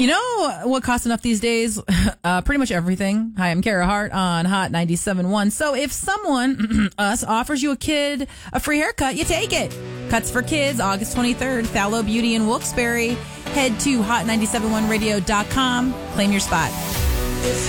You know what costs enough these days? Pretty much everything. Hi, I'm Kara Hart on Hot 97.1. So if someone, us, offers you a free haircut, you take it. Cuts for Kids, August 23rd, Fallow Beauty in Wilkes-Barre. Head to hot971radio.com. Claim your spot.